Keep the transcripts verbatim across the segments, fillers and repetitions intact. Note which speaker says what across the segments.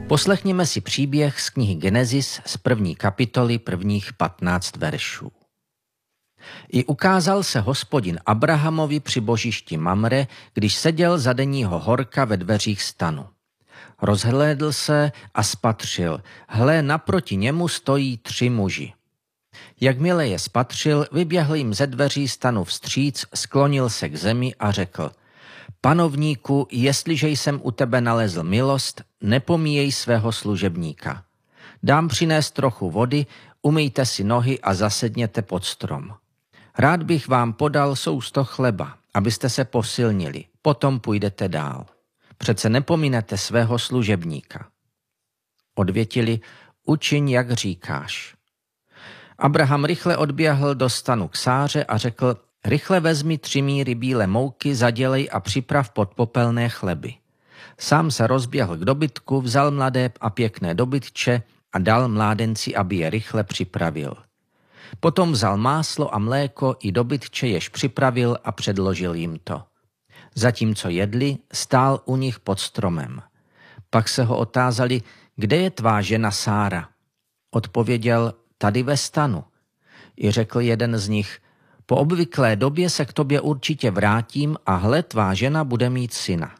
Speaker 1: Poslechněme si příběh z knihy Genesis z první kapitoly prvních patnáct veršů. I ukázal se Hospodin Abrahamovi při božišti Mamre, když seděl za denního horka ve dveřích stanu. Rozhlédl se a spatřil, hle, naproti němu stojí tři muži. Jakmile je spatřil, vyběhl jim ze dveří stanu vstříc, sklonil se k zemi a řekl: Panovníku, jestliže jsem u tebe nalezl milost, nepomíjej svého služebníka. Dám přinést trochu vody, umyjte si nohy a zasedněte pod strom. Rád bych vám podal sousto chleba, abyste se posilnili, potom půjdete dál. Přece nepominete svého služebníka. Odvětili: učiň, jak říkáš. Abraham rychle odběhl do stanu k Sáře a řekl: rychle vezmi tři míry bílé mouky, zadělej a připrav pod popelné chleby. Sám se rozběhl k dobytku, vzal mladé a pěkné dobytče a dal mládenci, aby je rychle připravil. Potom vzal máslo a mléko i dobytče, jež připravil, a předložil jim to. Zatímco jedli, stál u nich pod stromem. Pak se ho otázali: kde je tvá žena Sára? Odpověděl: tady ve stanu. I řekl jeden z nich: po obvyklé době se k tobě určitě vrátím a hle, tvá žena bude mít syna.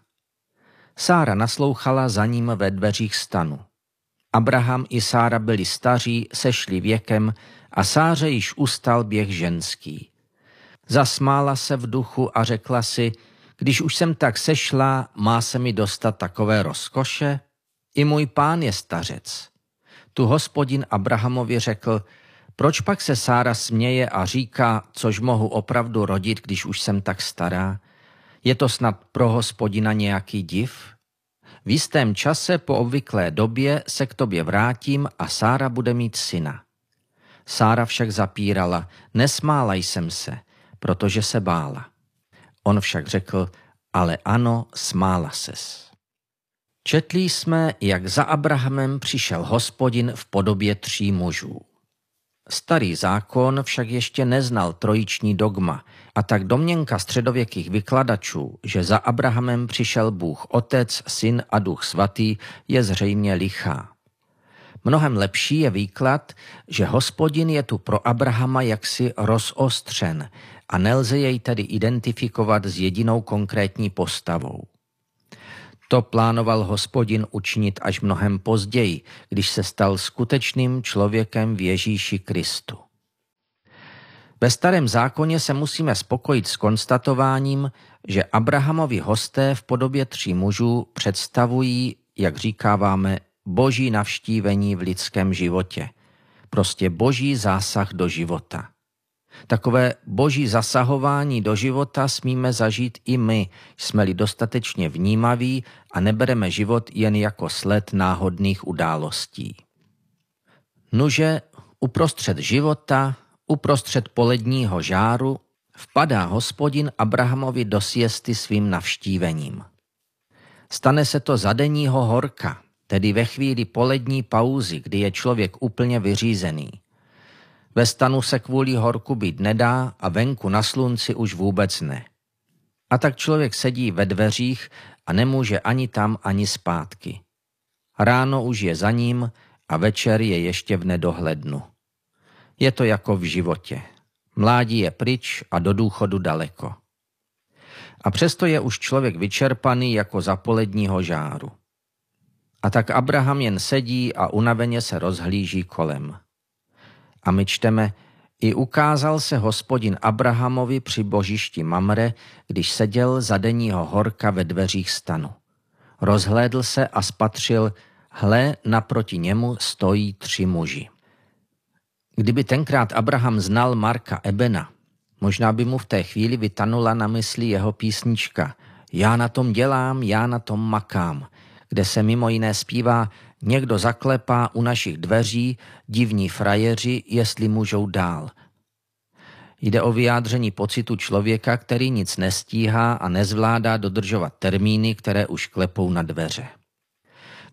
Speaker 1: Sára naslouchala za ním ve dveřích stanu. Abraham i Sára byli staří, sešli věkem a Sáře již ustal běh ženský. Zasmála se v duchu a řekla si: když už jsem tak sešla, má se mi dostat takové rozkoše? I můj pán je stařec. Tu Hospodin Abrahamovi řekl: proč pak se Sára směje a říká, což mohu opravdu rodit, když už jsem tak stará? Je to snad pro Hospodina nějaký div? V jistém čase po obvyklé době se k tobě vrátím a Sára bude mít syna. Sára však zapírala: nesmála jsem se, protože se bála. On však řekl: ale ano, smála ses. Četli jsme, jak za Abrahamem přišel Hospodin v podobě tří mužů. Starý zákon však ještě neznal trojiční dogma, a tak domněnka středověkých vykladačů, že za Abrahamem přišel Bůh Otec, Syn a Duch Svatý, je zřejmě lichá. Mnohem lepší je výklad, že Hospodin je tu pro Abrahama jaksi rozostřen a nelze jej tedy identifikovat s jedinou konkrétní postavou. To plánoval Hospodin učinit až mnohem později, když se stal skutečným člověkem v Ježíši Kristu. Ve Starém zákoně se musíme spokojit s konstatováním, že Abrahamovi hosté v podobě tří mužů představují, jak říkáváme, boží navštívení v lidském životě. Prostě boží zásah do života. Takové boží zasahování do života smíme zažít i my, jsme-li dostatečně vnímaví a nebereme život jen jako sled náhodných událostí. Nuže, uprostřed života, uprostřed poledního žáru, vpadá Hospodin Abrahamovi do siesty svým navštívením. Stane se to za denního horka, tedy ve chvíli polední pauzy, kdy je člověk úplně vyřízený. Ve stanu se kvůli horku být nedá a venku na slunci už vůbec ne. A tak člověk sedí ve dveřích a nemůže ani tam, ani zpátky. Ráno už je za ním a večer je ještě v nedohlednu. Je to jako v životě. Mládí je pryč a do důchodu daleko. A přesto je už člověk vyčerpaný jako za poledního žáru. A tak Abraham jen sedí a unaveně se rozhlíží kolem. A my čteme: i ukázal se Hospodin Abrahamovi při božišti Mamre, když seděl za denního horka ve dveřích stanu. Rozhlédl se a spatřil, hle, naproti němu stojí tři muži. Kdyby tenkrát Abraham znal Marka Ebena, možná by mu v té chvíli vytanula na mysli jeho písnička Já na tom dělám, já na tom makám, kde se mimo jiné zpívá: někdo zaklepá u našich dveří, divní frajeři, jestli můžou dál. Jde o vyjádření pocitu člověka, který nic nestíhá a nezvládá dodržovat termíny, které už klepou na dveře.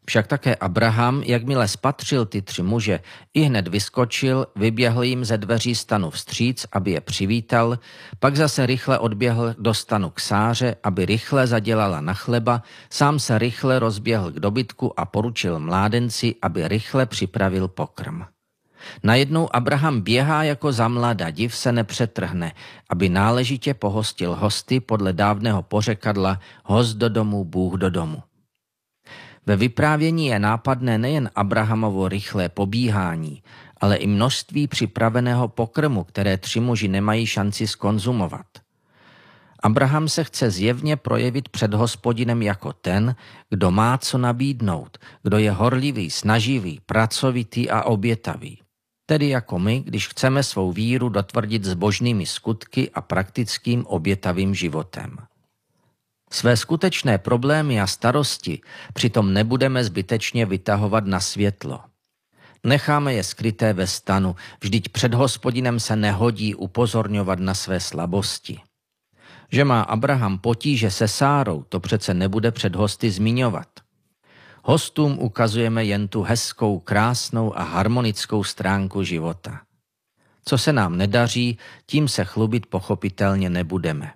Speaker 1: Však také Abraham, jakmile spatřil ty tři muže, ihned vyskočil, vyběhl jim ze dveří stanu vstříc, aby je přivítal, pak zase rychle odběhl do stanu k Sáře, aby rychle zadělala na chleba, sám se rychle rozběhl k dobytku a poručil mládenci, aby rychle připravil pokrm. Najednou Abraham běhá jako za mlada, div se nepřetrhne, aby náležitě pohostil hosty podle dávného pořekadla host do domu, Bůh do domu. Ve vyprávění je nápadné nejen Abrahamovo rychlé pobíhání, ale i množství připraveného pokrmu, které tři muži nemají šanci skonzumovat. Abraham se chce zjevně projevit před Hospodinem jako ten, kdo má co nabídnout, kdo je horlivý, snaživý, pracovitý a obětavý. Tedy jako my, když chceme svou víru dotvrdit zbožnými skutky a praktickým obětavým životem. Své skutečné problémy a starosti přitom nebudeme zbytečně vytahovat na světlo. Necháme je skryté ve stanu, vždyť před Hospodinem se nehodí upozorňovat na své slabosti. Že má Abraham potíže se Sárou, to přece nebude před hosty zmiňovat. Hostům ukazujeme jen tu hezkou, krásnou a harmonickou stránku života. Co se nám nedaří, tím se chlubit pochopitelně nebudeme.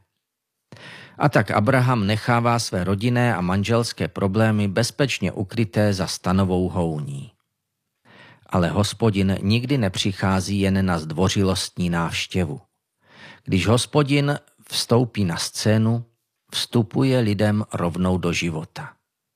Speaker 1: A tak Abraham nechává své rodinné a manželské problémy bezpečně ukryté za stanovou houní. Ale Hospodin nikdy nepřichází jen na zdvořilostní návštěvu. Když Hospodin vstoupí na scénu, vstupuje lidem rovnou do života.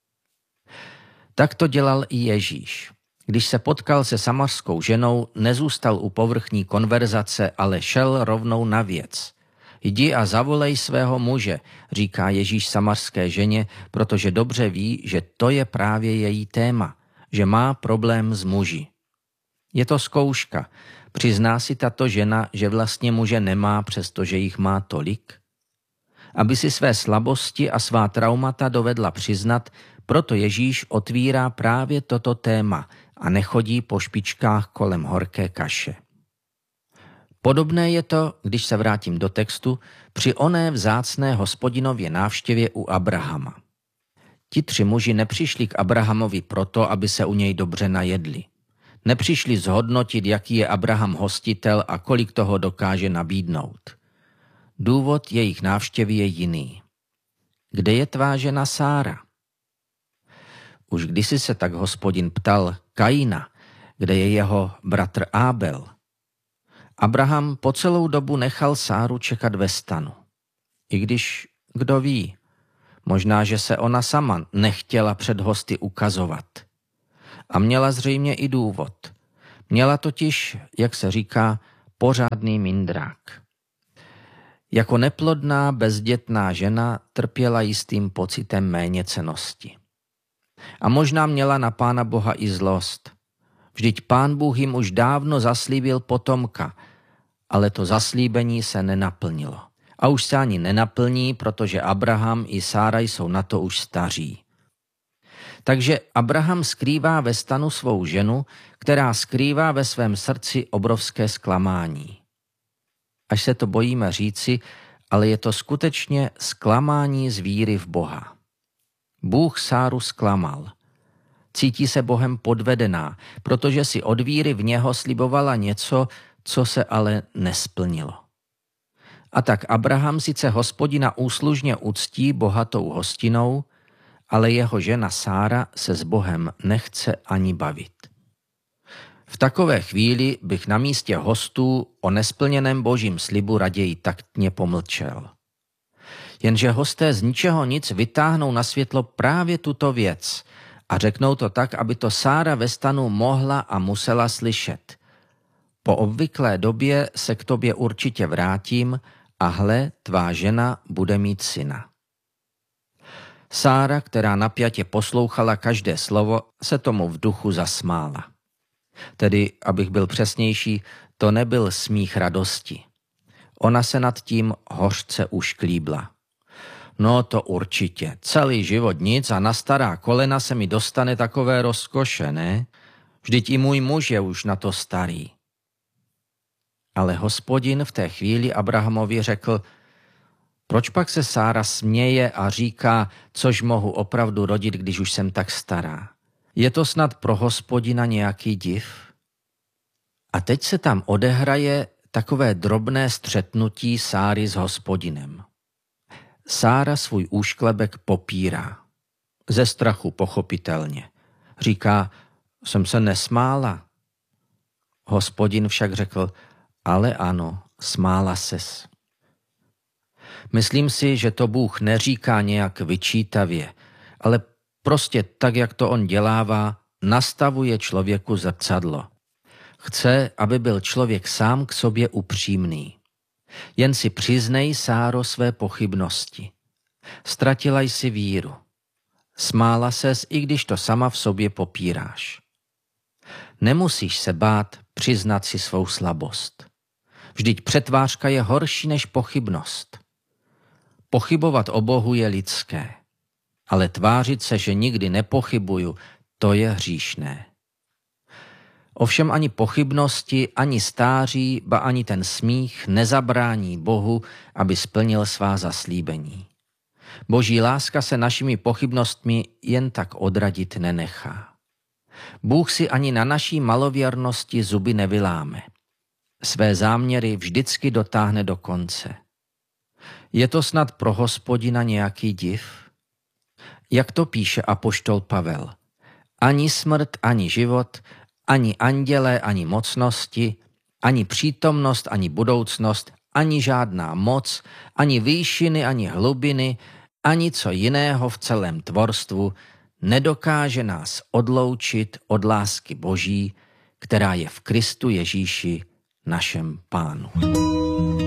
Speaker 1: Tak to dělal i Ježíš. Když se potkal se samařskou ženou, nezůstal u povrchní konverzace, ale šel rovnou na věc. Jdi a zavolej svého muže, říká Ježíš samařské ženě, protože dobře ví, že to je právě její téma, že má problém s muži. Je to zkouška. Přizná si tato žena, že vlastně muže nemá, přestože jich má tolik? Aby si své slabosti a svá traumata dovedla přiznat, proto Ježíš otvírá právě toto téma a nechodí po špičkách kolem horké kaše. Podobné je to, když se vrátím do textu, při oné vzácné Hospodinově návštěvě u Abrahama. Ti tři muži nepřišli k Abrahamovi proto, aby se u něj dobře najedli. Nepřišli zhodnotit, jaký je Abraham hostitel a kolik toho dokáže nabídnout. Důvod jejich návštěvy je jiný. Kde je tvá žena Sára? Už kdysi se tak Hospodin ptal Kaina, kde je jeho bratr Ábel. Abraham po celou dobu nechal Sáru čekat ve stanu. I když, kdo ví, možná, že se ona sama nechtěla před hosty ukazovat. A měla zřejmě i důvod. Měla totiž, jak se říká, pořádný mindrák. Jako neplodná, bezdětná žena trpěla jistým pocitem méněcennosti. A možná měla na Pána Boha i zlost. Vždyť Pán Bůh jim už dávno zaslíbil potomka, ale to zaslíbení se nenaplnilo. A už se ani nenaplní, protože Abraham i Sára jsou na to už staří. Takže Abraham skrývá ve stanu svou ženu, která skrývá ve svém srdci obrovské zklamání. Až se to bojíme říci, ale je to skutečně zklamání z víry v Boha. Bůh Sáru zklamal. Cítí se Bohem podvedená, protože si od víry v něho slibovala něco, co se ale nesplnilo. A tak Abraham sice Hospodina úslužně uctí bohatou hostinou, ale jeho žena Sára se s Bohem nechce ani bavit. V takové chvíli bych na místě hostů o nesplněném božím slibu raději taktně pomlčel. Jenže hosté z ničeho nic vytáhnou na světlo právě tuto věc a řeknou to tak, aby to Sára ve stanu mohla a musela slyšet. Po obvyklé době se k tobě určitě vrátím a hle, tvá žena bude mít syna. Sára, která napjatě poslouchala každé slovo, se tomu v duchu zasmála. Tedy, abych byl přesnější, to nebyl smích radosti. Ona se nad tím hořce ušklíbla. No to určitě, celý život nic a na stará kolena se mi dostane takové rozkoše, ne? Vždyť i můj muž je už na to starý. Ale Hospodin v té chvíli Abrahamovi řekl, proč pak se Sára směje a říká, což mohu opravdu rodit, když už jsem tak stará? Je to snad pro Hospodina nějaký div? A teď se tam odehraje takové drobné střetnutí Sáry s Hospodinem. Sára svůj úšklebek popírá. Ze strachu pochopitelně. Říká, jsem se nesmála. Hospodin však řekl, ale ano, smála ses. Myslím si, že to Bůh neříká nějak vyčítavě, ale prostě tak, jak to on dělává, nastavuje člověku zrcadlo. Chce, aby byl člověk sám k sobě upřímný. Jen si přiznej, Sáro, své pochybnosti. Ztratila jsi víru. Smála ses, i když to sama v sobě popíráš. Nemusíš se bát přiznat si svou slabost. Vždyť přetvářka je horší než pochybnost. Pochybovat o Bohu je lidské, ale tvářit se, že nikdy nepochybuju, to je hříšné. Ovšem ani pochybnosti, ani stáří, ba ani ten smích nezabrání Bohu, aby splnil svá zaslíbení. Boží láska se našimi pochybnostmi jen tak odradit nenechá. Bůh si ani na naší malověrnosti zuby nevyláme. Své záměry vždycky dotáhne do konce. Je to snad pro Hospodina nějaký div? Jak to píše apoštol Pavel? Ani smrt, ani život, ani andělé, ani mocnosti, ani přítomnost, ani budoucnost, ani žádná moc, ani výšiny, ani hlubiny, ani co jiného v celém tvorstvu nedokáže nás odloučit od lásky Boží, která je v Kristu Ježíši, našem Pánu.